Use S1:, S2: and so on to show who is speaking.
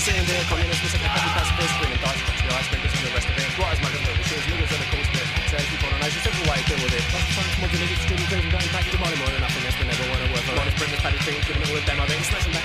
S1: saying there, communists, we said the petty pacifist, bringing thoughts, the ice sprinters and the rest of it. Squatters, muggers, little shoes, niggas on the coast, bit. Say, people on ice, a simple way, deal with it. That's fun, come on, niggas, student, crazy, going back to Molly more than nothing else, but never want to work for honest, bring this paddy thing, giving it all a demo, I think, smashing